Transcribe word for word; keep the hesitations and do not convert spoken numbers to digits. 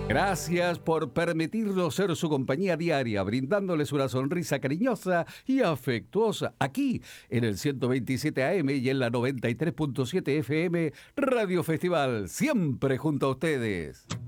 Gracias por permitirnos ser su compañía diaria, brindándoles una sonrisa cariñosa y afectuosa aquí en el ciento veintisiete A M y en la noventa y tres punto siete F M Radio Festival, siempre junto a ustedes.